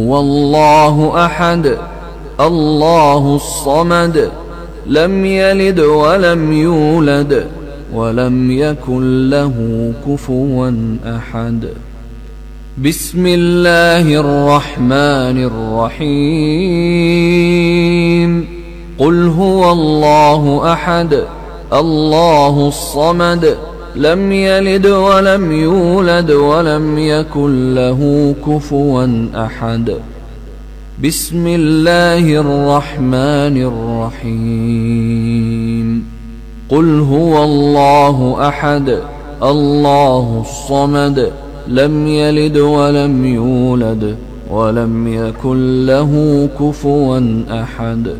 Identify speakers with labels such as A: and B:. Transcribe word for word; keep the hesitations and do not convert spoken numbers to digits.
A: هو الله أحد الله الصمد لم يلد ولم يولد ولم يكن له كفوا أحد. بسم الله الرحمن الرحيم. قل هو الله أحد الله الصمد لم يلد ولم يولد ولم يكن له كفوا أحد. بسم الله الرحمن الرحيم. قل هو الله أحد الله الصمد لم يلد ولم يولد ولم يكن له كفوا أحد.